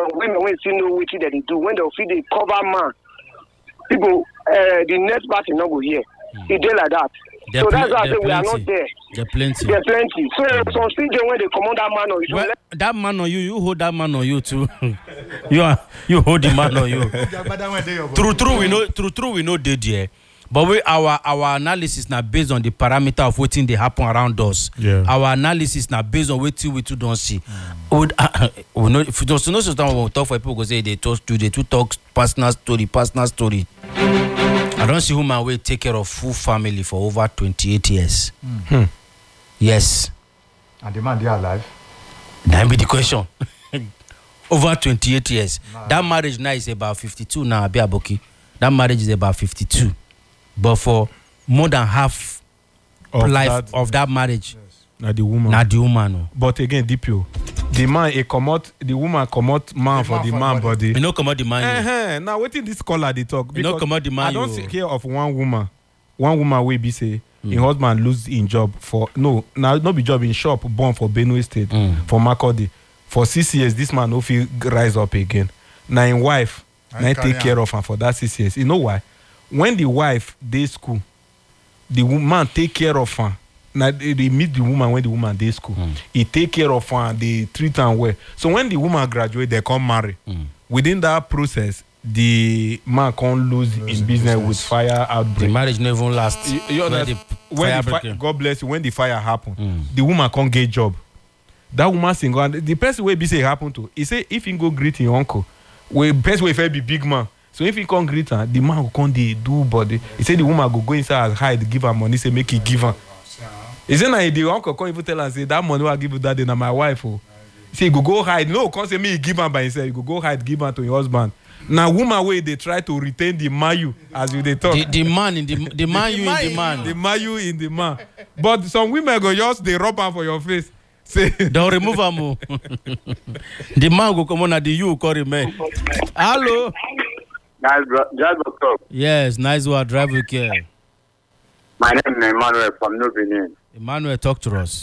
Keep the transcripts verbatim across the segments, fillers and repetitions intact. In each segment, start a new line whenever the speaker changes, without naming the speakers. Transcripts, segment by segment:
some women when see know what they do when they feel they cover man. People, uh, the next party not go here. Mm. It did like that. They're so that's why I say we are not there.
They're plenty.
They're plenty. So mm. some still when they command that man on you.
Well, that man on you, you hold that man on you too. you are you hold the man on you. true, true, we know. True, true, we know they there. But we our our analysis now based on the parameter of what thing they happen around us.
Yeah. Our
analysis now based on what we too don't see. Mm. Would uh, we know if you don't know sometimes we talk for people go say they talk to they too talk personal story, personal story. I don't see woman will take care of full family for over twenty-eight years.
Mm. Hmm.
Yes.
And the man they are alive.
That be the question. Over twenty-eight years. Nah. That marriage now is about fifty-two now, Abiaboki. That marriage is about fifty-two. But for more than half of life that, of that marriage,
yes. Not the woman.
Not the woman. No.
But again, D P O, the man a commot, the woman commot man the for man the for man body. body.
You know, commot the man.
Uh-huh. Now, what in this caller they talk?
You know, commot the man.
I don't see care of one woman. One woman will be say, mm. in husband lose in job for no, now not be job in shop born for Benue State mm. for Makodi for six years. This man no feel rise up again. Now in wife, now take care of her for that six years. You know why? When the wife dey school, the woman take care of her. Now they, they meet the woman when the woman dey school. Mm. He take care of her, they treat her well. So when the woman graduate, they come marry. Mm. Within that process, the man can't lose, lose in business, business with fire outbreak.
The marriage never last.
You, you know when, when the fi- God bless you. When the fire happen, mm. the woman can't get job. That woman single, and the person where be say happen to, he say if he go greet his uncle, we best way if be big man. So if he can't greet her, the man will come dey do body. He say the woman go go inside and hide, give her money, say make he give her. He say na the uncle come even tell her say that money I give you that day na my wife. Oh. He say he go go hide. No, come say me he give her by himself. He go go hide, give her to your husband. Now woman way they try to retain the mayu as you they talk.
The, the man in the the man you in the man.
The mayu in the man. But some women go just they rub her for your face. Say
don't remove her more. The man go come on at the you call him man. Hello.
Nice, drive talk.
Yes, nice one. Drive with care.
My name is Emmanuel from New Benin.
Emmanuel, talk to us.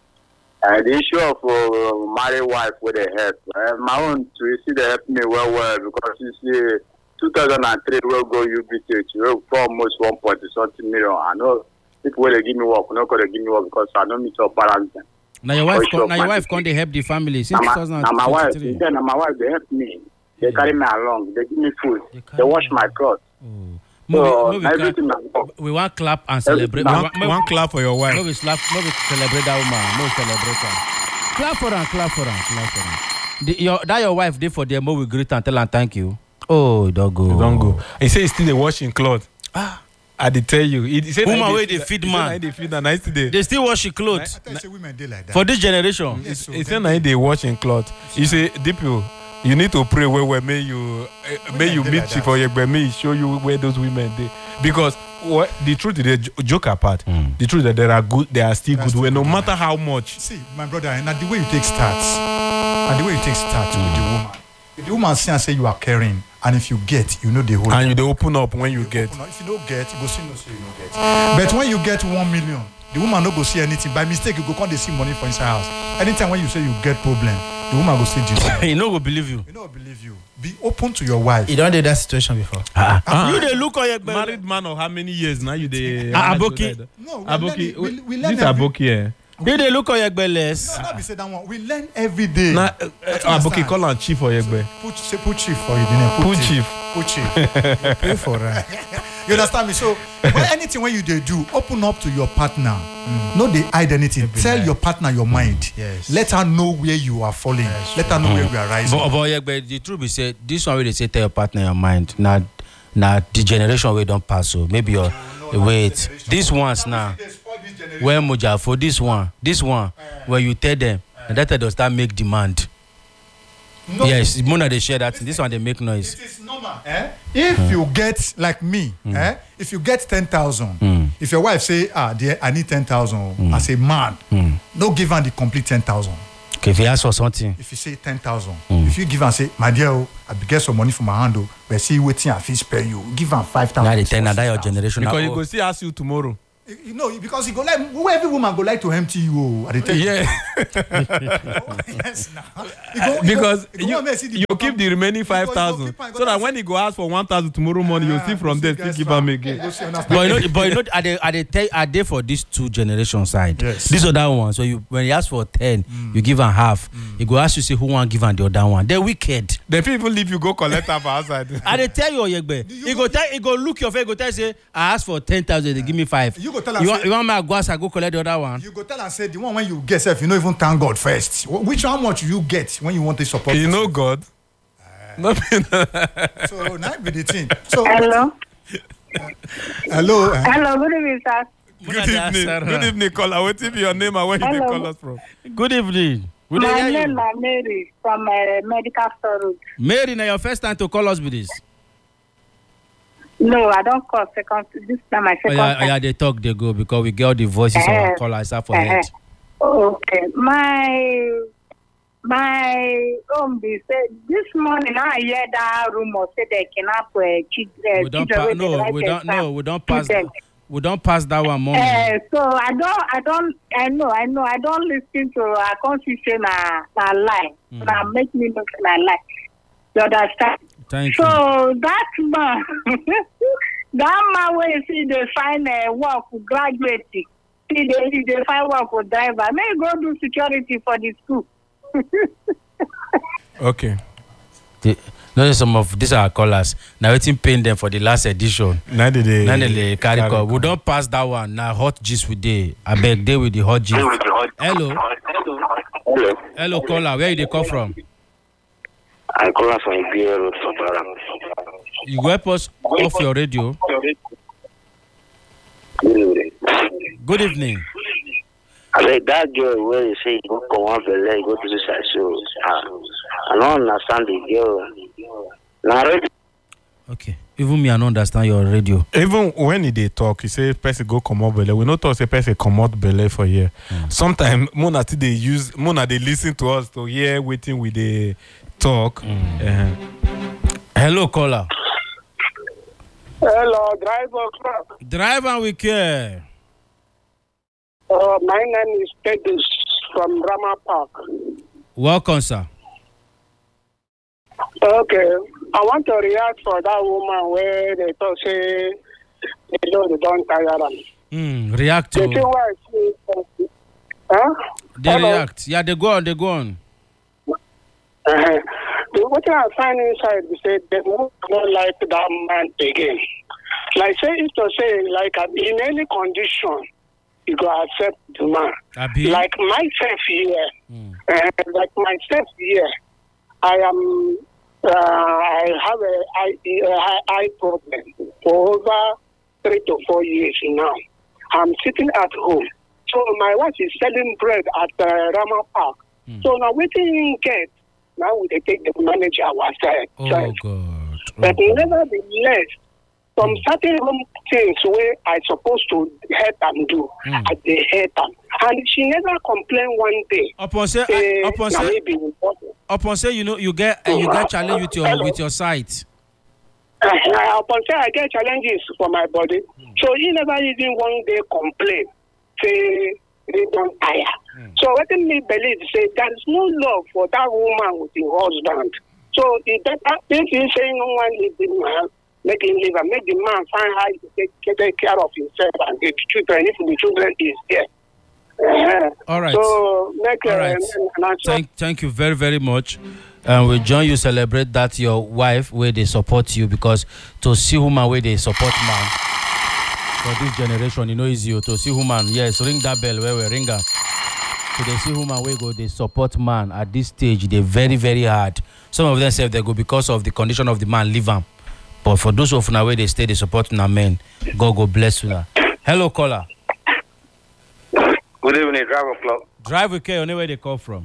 Uh, the issue of uh, married wife with the help. Uh, my own to see they help me well, well because you see, two thousand three we'll go U B T H, we'll for almost one point something million. I know people will give me work, not going to give me work because I don't meet your balance.
Now your wife, con- now your wife can't they help the family since two thousand three.
Now my wife, then my wife they help me. They carry me along. They give me food. They, they wash my clothes.
Oh.
So
maybe, maybe
everything
we want clap and celebrate.
One, one, one clap for your wife.
Maybe slap, maybe celebrate that woman. No celebrate her. Clap for her. Clap for her. Clap for her. The, your, that your wife did for them. But we greet and tell her thank you. Oh, don't go.
You don't go. He say he's still the washing clothes. Ah. I did tell you. He, he said
woman where they feed man.
They feed nice today.
They still washing clothes.
I, I say women do like that.
For this generation.
He so say they washing clothes. You say deep you. You need to pray where where may you uh, may you meet like for your may show you where those women they because what the truth is the joke apart. Mm. The truth is that there are good they are still That's good where no good matter how much.
See, my brother, and the way you take starts, and the way you take starts mm. with the woman. If the woman say and say you are caring, and if you get, you know the whole.
And you they open up when you, you get.
Up. If you don't get, you go see no say you don't get. But when you get one million, the woman no go see anything. By mistake, you go come they see money for inside house. Anytime when you say you get problem, the woman go say this.
He no go believe you.
He no go believe you. Be open to your wife.
You don't do that situation before.
Ah, ah. You they look on your
married man of how many years now? You they
ah, Aboki.
No, we
Aboki.
Learn, we, we learn
this
every,
Aboki. Yeah.
You they look on your bellies.
No, not be say that one. We learn every day.
Nah, uh, Aboki call on chief for your so,
put say put chief for you. Put,
put chief.
Put chief. You pay for that. You understand me? So when anything when you they do, open up to your partner. Mm. No, they hide anything. Every Tell night. Your partner your mind. Mm. Yes. Let her know where you are falling. Yes, Let her know mm. where we are rising.
But, but, yeah, but the truth is, say this one where they say tell your partner your mind. Now, now the generation we don't pass. So maybe your no, wait. This one's now. Where Moja for this one, this one, uh, where you tell them, uh, and that does that make demand. No. Yes, Mona they share that. This one they make noise.
It is normal. Eh? If mm. you get like me, mm. eh? If you get ten thousand, mm. if your wife say, ah, dear, I need ten thousand mm. as a man, mm. no give her the complete ten thousand.
Okay, if you ask for something,
if you say ten thousand, mm. if you give her say, my dear, oh, I get some money from my hand, oh, but see waiting and fee spare you, give her five thousand.
Now they tell now that your generation
because you go see ask you tomorrow.
You know, because you go like every woman go like to empty you. At the time.
Yeah.
Yes, now. You go, you
Because
go, you,
you,
go, you,
you keep the remaining five thousand, so that when he go ask for one thousand tomorrow morning, you see from there still give him again.
But you know, but you know, are they are they tell, are they for this two generation side?
Yes.
This other one. So you when he ask for ten, mm. you give him half. Mm. He go ask you say who want give him the other one. They're wicked.
The people leave you go collect her for outside.
I they tell you Oyegbe. He go tell he go look your face. He go tell say I ask for ten thousand. They give me five.
You go tell
you
her.
want, you want me to go ask I go collect the other one.
You go tell and say the one when you get self, you know even thank God first. Which how much you get when you want to support?
You know God.
Uh, so now be the thing. So
hello.
Uh, hello. Uh,
hello. Good evening, sir.
Good evening. Good evening, caller. What is your name and where you call us from?
Good evening. Good
My name is Mary from uh, Medical Storage.
Mary, now your first time to call us with this.
No, I don't call second. This time my second
oh, yeah,
time.
Oh, yeah, they talk, they go because we get all the voices uh, of our callers for uh, head.
Okay, my my home be said this morning I hear that rumor say they cannot uh, children.
We don't pa- no, we don't no, we don't pass. That, we don't pass that one, mommy.
Uh, so I don't, I don't, I know, I know, I don't listen to. I can't say na na lie. Mm. Na make me look na lie. You understand?
Thank
so
you.
So that man, that man when you see they find a uh, work for graduate, see they, they find work for driver. May go do security for the school.
Okay. The, no, some of these are callers. Now waiting paying them for the last edition.
Now they, they,
now they carry call. We don't pass that one. Now hot gist with day. I beg day with the hot gist. Hello.
Hello.
Hello, caller. Where you they call from?
I call us from Imperial Road for Baram.
You go help us off your radio.
Good evening.
Good evening.
I like that girl where you say you go come one belly, go to the side. So I don't understand the girl. Now,
okay. Even me, I don't understand your radio.
Even when they talk, you say person go come out belly. We not talk say person come out belly for here. Mm. Sometimes Mona they use Mona they listen to us to hear waiting with the talk.
Mm.
Uh-huh.
Hello, caller.
Hello, driver.
Driver, we care.
Uh, my name is Pedus from Rama Park.
Welcome, sir.
Okay, I want to react for that woman where they talk say they know they don't tire them.
Mm, react to.
The thing why she, huh?
They
Hello?
react. Yeah, they go on. They go on.
Uh-huh. The, what I find inside is that they don't like that man again. Like say it to say like in any condition. You go accept the man.
Abi?
Like myself here,
mm.
uh, like myself here, I am, uh, I have a eye, a eye problem for over three to four years now. I'm sitting at home. So my wife is selling bread at uh, Rama Park. Mm. So now what do you get? Now we take the manager ourselves.
Oh, God. Oh,
but
God.
nevertheless, some certain things where I supposed to help and do, mm. I they help them. And she never complained one day.
Upon say, uh, upon say, upon say, you know, you get uh, you get challenge with your Hello. with your sight.
Uh, upon say, I get challenges for my body. Mm. So he never even one day complain. Say they don't tire. Mm. So let me believe say there is no love for that woman with the husband. So if that if you say no one is the man. Make him live and make the man find how to take, take care of himself and the children if the children is there. Uh,
All right.
So make
All right.
Uh,
thank, thank you very, very much. And we join you celebrate that your wife where they support you because to see woman where they support man for this generation, you know, is you to see woman. Yes, ring that bell where we ring her. So they see woman where go they support man at this stage. They very, very hard. Some of them say they go because of the condition of the man leave them. But for those of now where they stay, they support na men. God go bless you now. Hello, caller.
Good evening, Driver Club.
Drive with care, where they call from?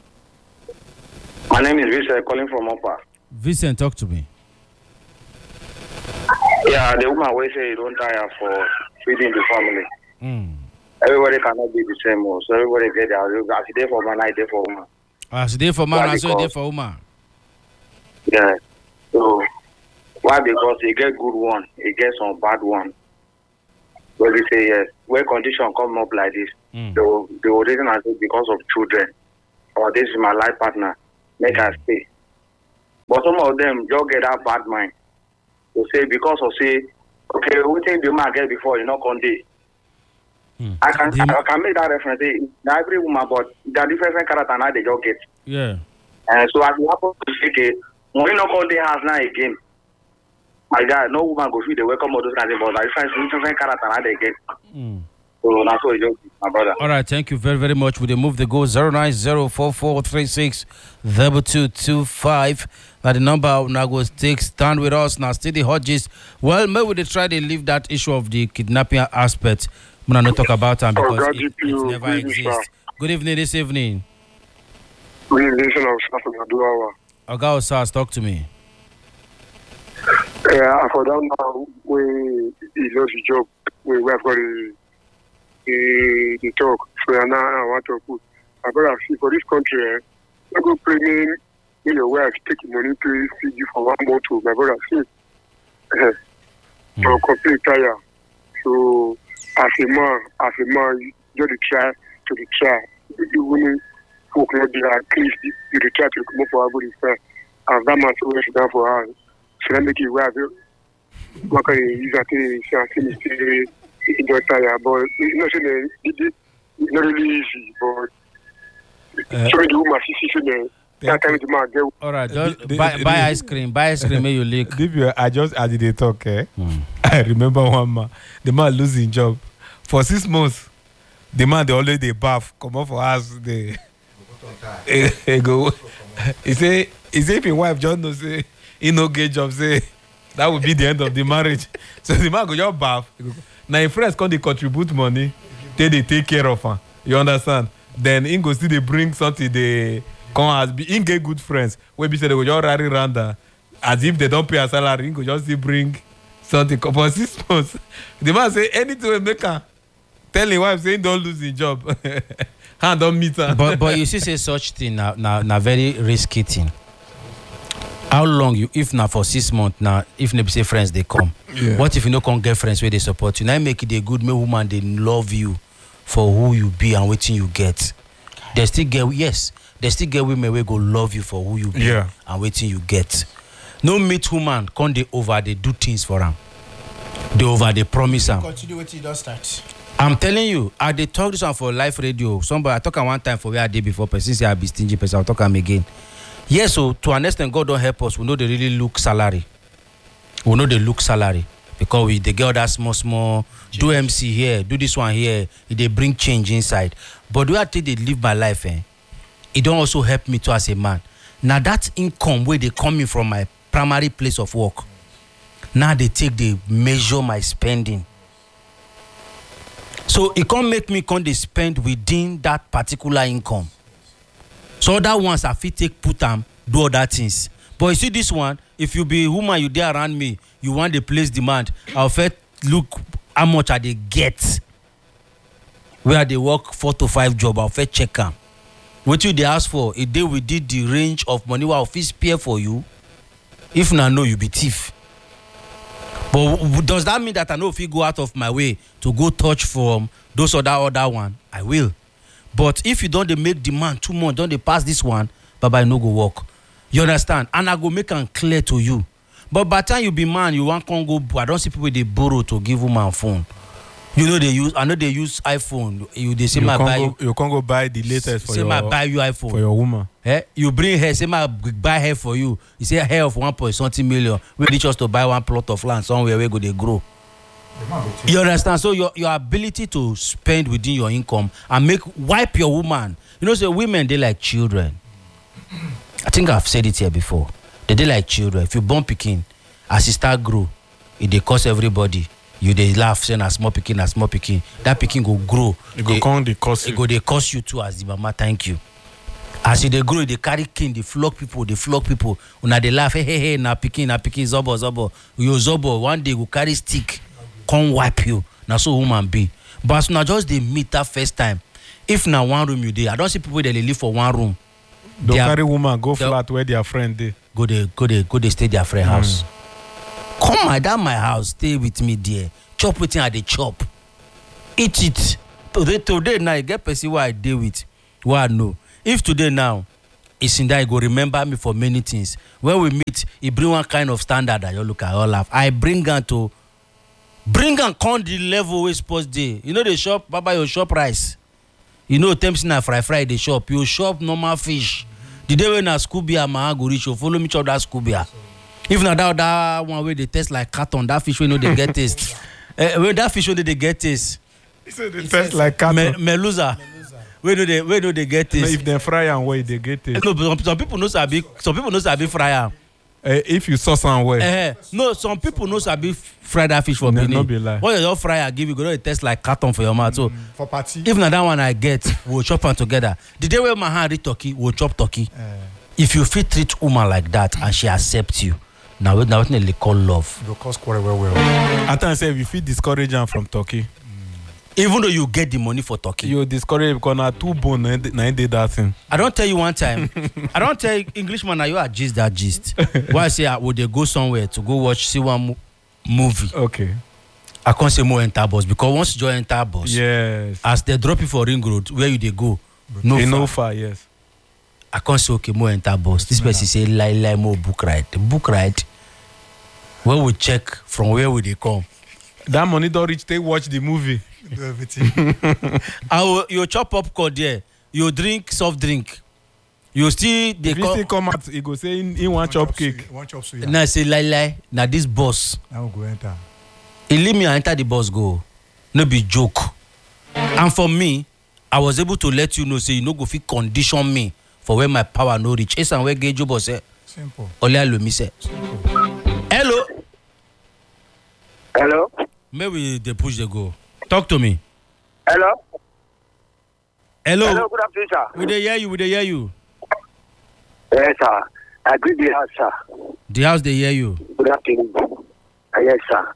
My name is Vincent, calling from Upper.
Vincent, talk to me.
Yeah, the woman will say you don't tire for feeding the family.
Mm.
Everybody cannot be the same, so everybody get there. As you there for man, I there for woman.
As you there for man, as you there for woman.
Yeah. So. Why? Because he get good one, he get some bad one. When we say yes, when condition come up like this,
Mm.
they will they will reason as if because of children, or this is my life partner, make us stay. But some of them just get that bad mind. They say because of say, okay, we think the man get before you know Conde.
Mm.
I can
The-
I can make that reference. Say, now every woman, but they are different character now they just get.
Yeah.
And so as we happen to say, okay, when we not call the house now again, my God, no woman go feel the welcome of those kinds of things, but different different character now they get.
Mm.
So that's what it just is, my brother.
All right, thank you very, very much. We move the goal zero nine zero four four three six double two two five. Now the number now goes take stand with us now. Still the hot gist. Well, maybe they try to leave that issue of the kidnapping aspect. I'm not talk about them because
God,
it,
you-
it
you-
never
you-
exists. Good evening this evening.
We listen of stuff from Aduawa.
Oga Osas, talk to me.
Yeah, for that now, we he lost his job. We we have got the the, the talk. So now I want to put. My brother, see for this country, eh, I go pay me. You know, where I take money to feed you for one month. To my brother, see, eh, so complete tire. So as a man, as a man, you just dey try to the try. You wouldn't folk not be at least you dey try to come up for everybody fair. As that man so well sit down for her. So that make it well. What can you use that thing? Say, say, just tire, but it's not saying it, it's not really easy. But
Uh,
so the woman she see say that time the man get.
All right,
Uh,
just
the- the-
buy,
the-
buy
the-
ice cream. Buy ice cream, may you lick.
Give you, I just as they talk, eh?
Mm.
I remember one man, the man losing job for six months. The man they always they bath, come up for us. They he, he go. He say, he say if your wife just know say he no get job, say that would be the end of the marriage. So the man go just bath. He go, now him friends come they contribute money, they they take care of her. You understand? Then he go still they bring something they come as be he get good friends. Where be say they go just rally round her, as if they don't pay a salary. He go just still bring something for six months. The man say anything will make her tell him wife say he don't lose his job. Hand don't meet her.
but but you see say such thing now now now very risky thing. How long you if now for six months now if maybe say friends they come.
Yeah.
What if you no come get friends where they support you? Now make it a good make woman they love you for who you be and wetin you get. They still get yes, they still get women wey go love you for who you be
Yeah.
and wetin you get. No meet woman come they over they do things for am. They over they promise am.
Continue what you don't start.
I'm telling you, I dey talk this one for live radio. Somebody I talk am one time for where I did before. Person say I be stingy person. I'll talk am again. Yes, so to an extent, God don't help us. We know they really look salary. We know they look salary because we they get all that small small do M C here, do this one here. They bring change inside. But the way I think they live my life, eh, it don't also help me too as a man. Now that income where they coming from my primary place of work. Now they take they measure my spending. So it can't make me come they spend within that particular income. So other ones I fit take put them do other things. But you see this one, if you be woman you there around me, you want the place demand, I'll first look how much are they get. Where they work four to five job, I'll first check them. What you they ask for, a day we did the range of money I'll fit spare for you. If not, no, you be thief. But w- does that mean that I know if you go out of my way to go touch from those other other one? I will. But if you don't they make demand too much, don't they pass this one, bye no go work. You understand? And I go make them clear to you. But by the time you be man, you want can go. I don't see people they borrow to give woman phone. You know they use. I know they use iPhone. You they say
you
my
can't
buy
go,
you.
you can't go buy the latest for
say
your
my buy you iPhone
for your woman.
Eh? You bring hair, say my buy hair for you. You say hair of one point something million. We reach us to buy one plot of land somewhere where go they grow. You understand? So your your ability to spend within your income and make wipe your woman. You know, say women they like children. I think I've said it here before. They they like children. If you born pikin, as you start grow, it they cost everybody. You they laugh saying a small pikin, a small pikin. That pikin go grow.
You go
They-
come the cost.
it go they cost you too as the mama. Thank you. As you they grow, they carry king, they flog people, they flog people. Una they laugh, hey hey hey, na pikin, na pikin, zobo zobo. You zobo one day go carry stick, come wipe you. Now so woman be. But as una just they meet that first time. If na one room you dey, I don't see people that they live for one room.
Don't
They are-
carry woman go
they-
flat where their friend dey.
Go they go they go they stay their friend house. Come my that my house, stay with me there. Chop wetin I dey chop. eat it. Today, today now, you get person who I deal with, who I know. If today now, it's in that he go remember me for many things. When we meet, he bring one kind of standard that you look at all laugh. I bring her to bring and come the level we supposed day. You know the shop, Baba, you shop rice. You know, Thames na fry fry the shop. You shop normal fish. The day when a Scooby ma go reach, you follow me chop that Scooby. If not that, that one way they taste like carton, that fish we know they get taste. uh, when that fish when they get taste.
So they taste like carton.
Me, melusa. Where do they where do they get taste?
No, if they fry and way they get taste.
No, but some, some people know sabi some people know sabi fry am.
Uh, if you sauce and way.
Uh, no, some people know sabi fry that fish for
no,
Benin.
No be lie.
When you don't fry, I give you go it taste like carton for your mouth. So
Mm, for party.
if not that one I get, we'll chop them together. The day when my hand eat turkey, we'll chop turkey.
Uh,
If you fit treat woman like that and she accepts you, now now what they call love.
you go cause quarrel well well.
At times say if you fit discourage am from Turkey,
Even though you get the money for turkey.
you discourage because na two bone na na dey that thing.
I don't tell you one time. I don't tell Englishman now you are gist that gist. Why I say I would they go somewhere to go watch see one mo- movie.
Okay.
I can't say more enter bus because once you enter bus,
Yes.
as they drop you for ring road, where you they go? No
They
far.
no far. Yes.
I can't say okay more enter bus. This person say lie lie more book ride. The book ride. Where we check from where we they come.
That money don't reach. They watch the movie.
Do everything.
I will, you chop popcorn there. You drink soft drink. You still they
If he
come.
still come out, he go say in, in one chop cake.
One chop suya.
Now I say lie lie. Now this boss.
Now go enter.
He leave me and enter the bus go. No be joke. And for me, I was able to let you know say you no go fit condition me for where my power no reach. It's and where Gejo boss say.
Simple.
Ole alomi say. Hello.
Hello?
Maybe they push the go. Talk to me.
Hello?
Hello.
Hello, good afternoon, sir.
We dey hear you. We dey hear you.
Yes, sir. I greet the house, sir.
The house they hear you.
Good afternoon. Uh, yes, sir.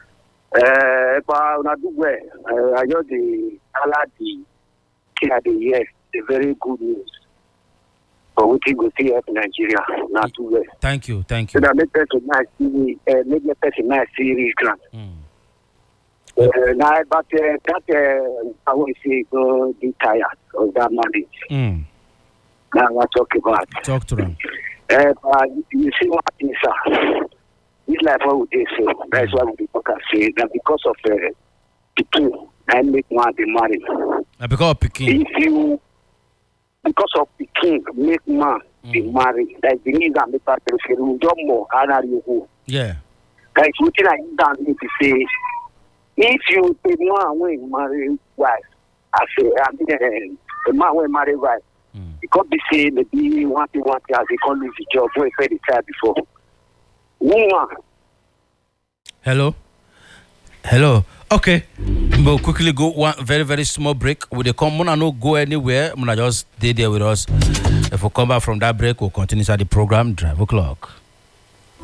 Uh, but una do well. Uh, I just the aladi care the year. The very good news. But we think we see help Nigeria. Not do well.
Thank you. Thank
So
you.
that make person nice see, uh, make the person nice see rich grant.
Mm.
Uh, now, but uh, that uh, I want to say go be tired of that marriage.
Mm.
Now I talk about.
Talk to them.
Uh, but you see what thing, sir. This life what we do so. That's why we people can say that because of uh, people, I make one be married.
I because of Peking.
If you because of the king make man be
Mm.
married, like the needs and make person say you don't more honor you who.
Yeah.
Like something like that need to say. If you take man when marry wife, I say I mean uh, a man when marry wife.
Mm.
Because they say maybe one thing, one thing, as they can't lose the job when they the child before. Woman,
Hello. Hello. Okay. We'll quickly go one very very small break. Will they come? Muna no go anywhere. Muna just stay there with us. If we come back from that break, we'll continue inside the program. Drive o'clock.